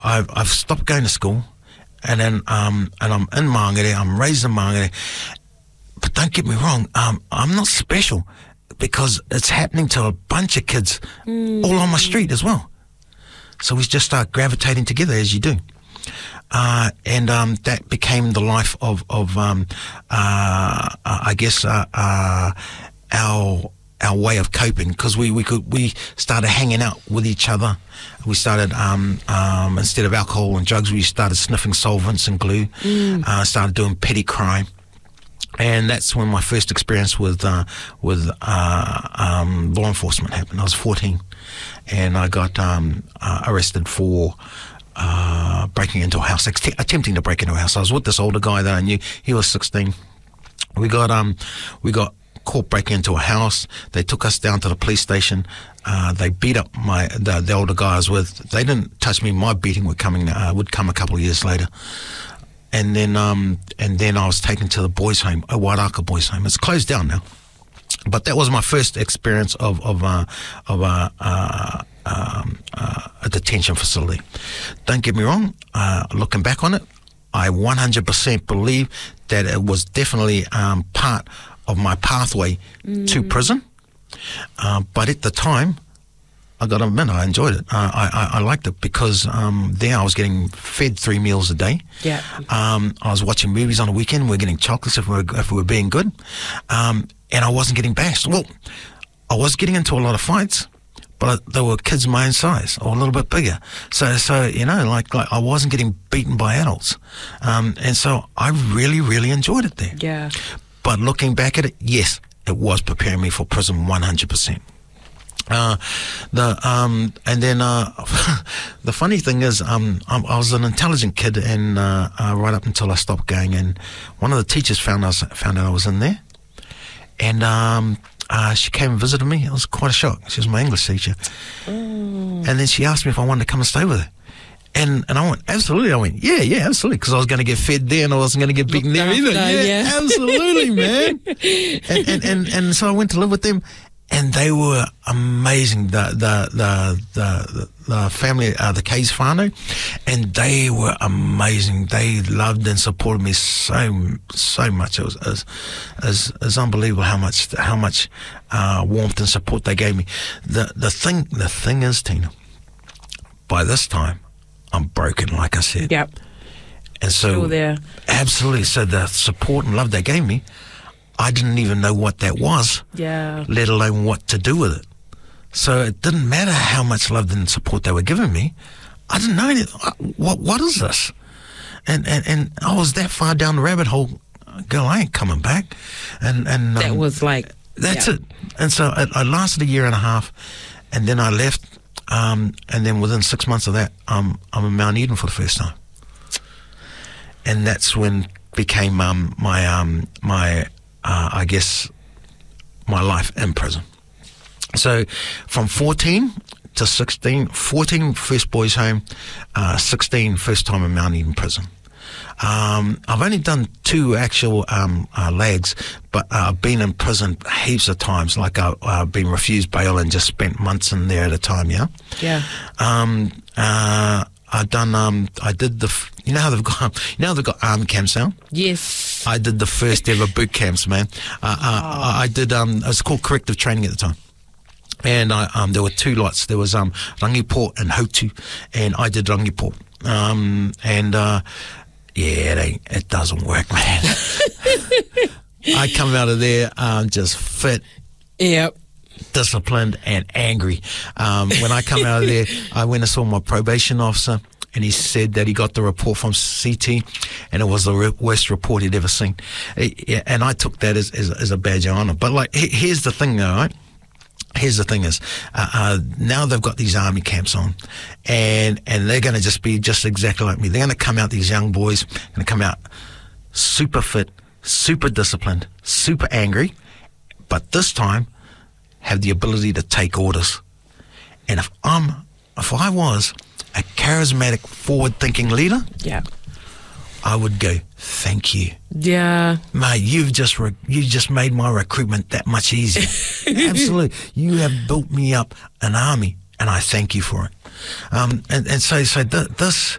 I've stopped going to school, and then and I'm in Māngere. I'm raised in Māngere, but don't get me wrong. I'm not special because it's happening to a bunch of kids all on my street as well. So we just start gravitating together as you do. And that became the life of I guess our way of coping, because we started hanging out with each other. We started instead of alcohol and drugs, we started sniffing solvents and glue. Started doing petty crime. And that's when my first experience with law enforcement happened. I was 14, and I got arrested for breaking into a house, attempting to break into a house. I was with this older guy that I knew. He was 16. We got caught breaking into a house. They took us down to the police station. They beat up the older guy I was with. They didn't touch me. My beating would come a couple of years later. And then I was taken to the boys' home, Wairaka boys' home. It's closed down now, but that was my first experience of a detention facility. Don't get me wrong. Looking back on it, I 100% believe that it was definitely part of my pathway to prison. But at the time, I got to admit, I enjoyed it. I liked it because there I was getting fed 3 meals a day. Yeah. I was watching movies on the weekend. We were getting chocolates if we were being good. And I wasn't getting bashed. Well, I was getting into a lot of fights, but they were kids my own size or a little bit bigger. So you know, like I wasn't getting beaten by adults. And so I really, really enjoyed it there. Yeah. But looking back at it, yes, it was preparing me for prison 100%. The funny thing is, I was an intelligent kid, and right up until I stopped going, and one of the teachers found out I was in there, and she came and visited me. It was quite a shock. She was my English teacher, and then she asked me if I wanted to come and stay with her. And I went, absolutely. I went, yeah, absolutely, because I was going to get fed there and I wasn't going to get beaten there either. Yeah, absolutely, man. And so I went to live with them, and they were amazing. The family, the K's whānau, and they were amazing. They loved and supported me so much. It was unbelievable how much warmth and support they gave me. The thing is, Tina, by this time, I'm broken, like I said. Yep. And so, still there. Absolutely. So the support and love they gave me, I didn't even know what that was. Yeah. Let alone what to do with it. So it didn't matter how much love and support they were giving me. I didn't know anything. What is this? And I was that far down the rabbit hole. Girl, I ain't coming back. And that was like, that's it. And so I lasted a year and a half, and then I left. And then within 6 months of that, I'm in Mount Eden for the first time, and that's when became my I guess my life in prison. So from 14 to 16, 14 first boys home, 16 first time in Mount Eden prison. I've only done 2 actual legs, but I've been in prison heaps of times. Like I've been refused bail and just spent months in there at a time. Yeah. Yeah. I did you know how they've got army camps now? Yes. I did the first ever boot camps, man. I did it was called corrective training at the time. And there were 2 lots. There was Rangipo and Hotu, and I did Rangipo. Yeah, it doesn't work, man. I come out of there just fit, yep, disciplined, and angry. When I come out of there, I went and saw my probation officer, and he said that he got the report from CT, and it was the worst report he'd ever seen. And I took that as a badge of honor. But like, here's the thing, though, right? Here's the thing is, now they've got these army camps on, and they're going to just be just exactly like me. They're going to come out, these young boys, going to come out super fit, super disciplined, super angry, but this time have the ability to take orders. And if I was a charismatic, forward-thinking leader, yeah, I would go, thank you. Yeah. Mate, you just made my recruitment that much easier. Absolutely. You have built me up an army, and I thank you for it. And so this